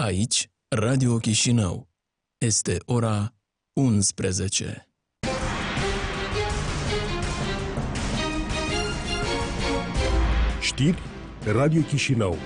Aici, Radio Chișinău. Este ora 11. Știri Radio Chișinău.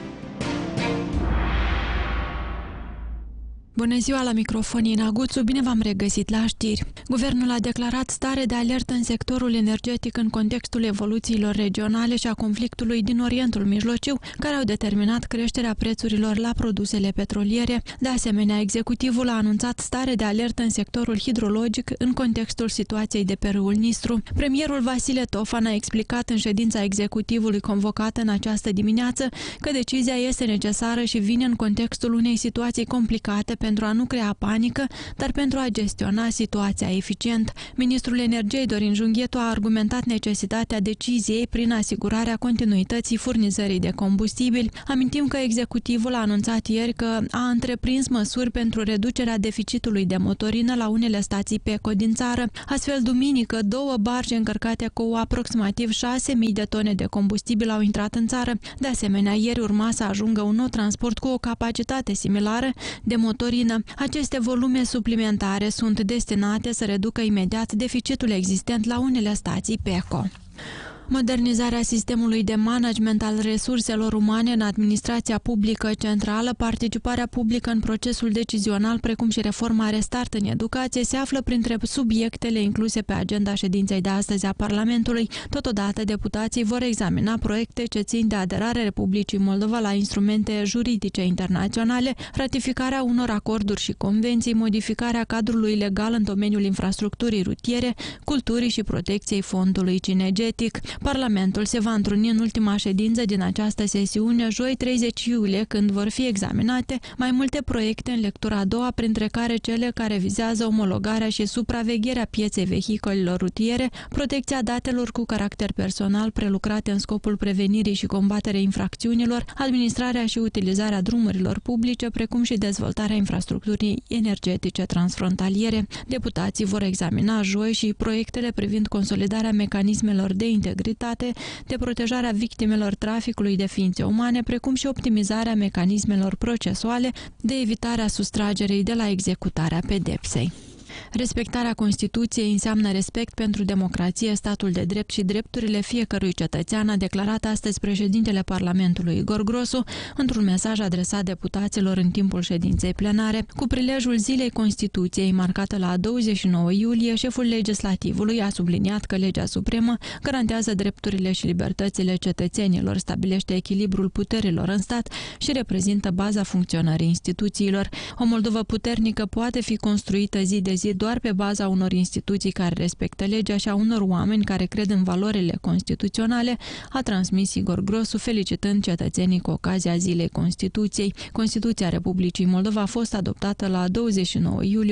Bună ziua, la microfon Ina Guțu, bine v-am regăsit la știri. Guvernul a declarat stare de alertă în sectorul energetic în contextul evoluțiilor regionale și a conflictului din Orientul Mijlociu, care au determinat creșterea prețurilor la produsele petroliere. De asemenea, executivul a anunțat stare de alertă în sectorul hidrologic în contextul situației de pe râul Nistru. Premierul Vasile Tofan a explicat în ședința executivului convocată în această dimineață că decizia este necesară și vine în contextul unei situații complicate pentru a nu crea panică, dar pentru a gestiona situația eficient. Ministrul Energiei Dorin Junghetu a argumentat necesitatea deciziei prin asigurarea continuității furnizării de combustibili. Amintim că executivul a anunțat ieri că a întreprins măsuri pentru reducerea deficitului de motorină la unele stații PECO din țară. Astfel, duminică, 2 barge încărcate cu aproximativ 6.000 de tone de combustibil au intrat în țară. De asemenea, ieri urma să ajungă un nou transport cu o capacitate similară de motorină. Aceste volume suplimentare sunt destinate să reducă imediat deficitul existent la unele stații PECO. Modernizarea sistemului de management al resurselor umane în administrația publică centrală, participarea publică în procesul decizional, precum și reforma Restart în educație, se află printre subiectele incluse pe agenda ședinței de astăzi a Parlamentului. Totodată, deputații vor examina proiecte ce țin de aderarea Republicii Moldova la instrumente juridice internaționale, ratificarea unor acorduri și convenții, modificarea cadrului legal în domeniul infrastructurii rutiere, culturii și protecției fondului cinegetic. Parlamentul se va întruni în ultima ședință din această sesiune, joi 30 iulie, când vor fi examinate mai multe proiecte în lectura a doua, printre care cele care vizează omologarea și supravegherea pieței vehiculelor rutiere, protecția datelor cu caracter personal prelucrate în scopul prevenirii și combaterii infracțiunilor, administrarea și utilizarea drumurilor publice, precum și dezvoltarea infrastructurii energetice transfrontaliere. Deputații vor examina joi și proiectele privind consolidarea mecanismelor de integritate, de protejarea victimelor traficului de ființe umane, precum și optimizarea mecanismelor procesuale de evitarea sustragerii de la executarea pedepsei. Respectarea Constituției înseamnă respect pentru democrație, statul de drept și drepturile fiecărui cetățean, a declarat astăzi președintele Parlamentului Igor Grosu într-un mesaj adresat deputaților în timpul ședinței plenare. Cu prilejul Zilei Constituției, marcată la 29 iulie, șeful legislativului a subliniat că legea supremă garantează drepturile și libertățile cetățenilor, stabilește echilibrul puterilor în stat și reprezintă baza funcționării instituțiilor. O Moldovă puternică poate fi construită zi de zi doar pe baza unor instituții care respectă legea și a unor oameni care cred în valorile constituționale, a transmis Igor Grosu, felicitând cetățenii cu ocazia Zilei Constituției. Constituția Republicii Moldova a fost adoptată la 29 iulie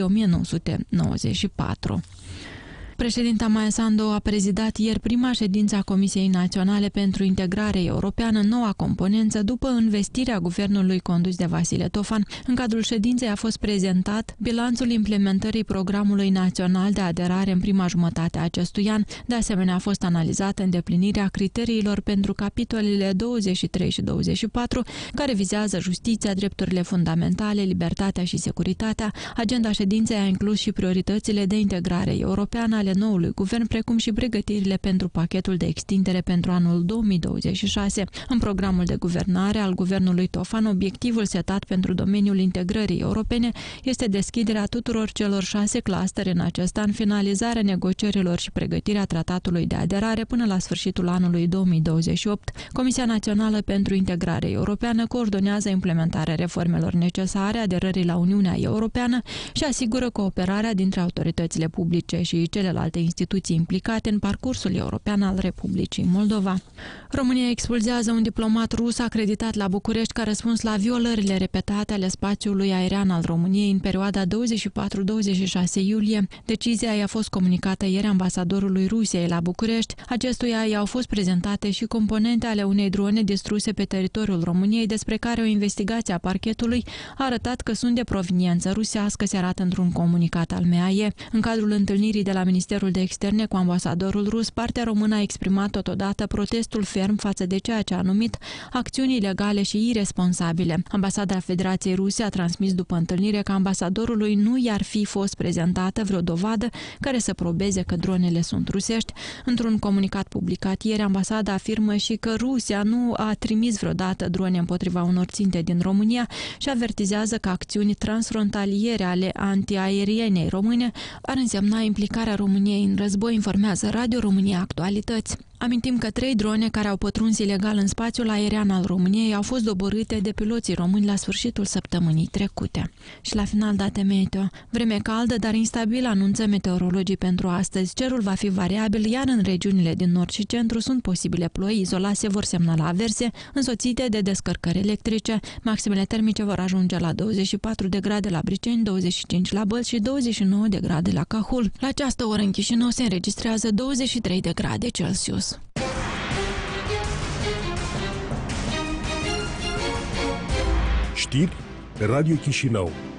1994. Președinta Maia Sandu a prezidat ieri prima ședință a Comisiei Naționale pentru Integrare Europeană, noua componență, după învestirea guvernului condus de Vasile Tofan. În cadrul ședinței a fost prezentat bilanțul implementării programului național de aderare în prima jumătate a acestui an. De asemenea, a fost analizată îndeplinirea criteriilor pentru capitolele 23 și 24, care vizează justiția, drepturile fundamentale, libertatea și securitatea. Agenda ședinței a inclus și prioritățile de integrare europeană ale noului guvern, precum și pregătirile pentru pachetul de extindere pentru anul 2026. În programul de guvernare al guvernului Tofan, obiectivul setat pentru domeniul integrării europene este deschiderea tuturor celor 6 clustere în acest an, finalizarea negocierilor și pregătirea tratatului de aderare până la sfârșitul anului 2028. Comisia Națională pentru Integrare Europeană coordonează implementarea reformelor necesare aderării la Uniunea Europeană și asigură cooperarea dintre autoritățile publice și celelalte instituții implicate în parcursul european al Republicii Moldova. România expulzează un diplomat rus acreditat la București ca răspuns la violările repetate ale spațiului aerian al României în perioada 24-26 iulie. Decizia i-a fost comunicată ieri ambasadorului Rusiei la București. Acestuia i-au fost prezentate și componente ale unei drone distruse pe teritoriul României, despre care o investigație a parchetului a arătat că sunt de proveniență rusească, se arată într-un comunicat al MAE. În cadrul întâlnirii de la Ministerul Ministerul de Externe cu ambasadorul rus, partea română a exprimat totodată protestul ferm față de ceea ce a numit acțiuni ilegale și iresponsabile. Ambasada Federației Ruse a transmis după întâlnire că ambasadorului nu i-ar fi fost prezentată vreo dovadă care să probeze că dronele sunt rusești. Într-un comunicat publicat ieri, ambasada afirmă și că Rusia nu a trimis vreodată drone împotriva unor ținte din România și avertizează că acțiuni transfrontaliere ale antiaerienei române ar însemna implicarea României în război, informează Radio România Actualități. Amintim că 3 drone care au pătruns ilegal în spațiul aerian al României au fost doborâte de piloții români la sfârșitul săptămânii trecute. Și la final date meteo. Vreme caldă, dar instabilă, anunță meteorologii pentru astăzi. Cerul va fi variabil, iar în regiunile din nord și centru sunt posibile ploi, izolate vor semnala averse, însoțite de descărcări electrice. Maximele termice vor ajunge la 24 de grade la Briceni, 25 la Bălți și 29 de grade la Cahul. La această oră în Chișinău se înregistrează 23 de grade Celsius. Știri Radio Chișinău.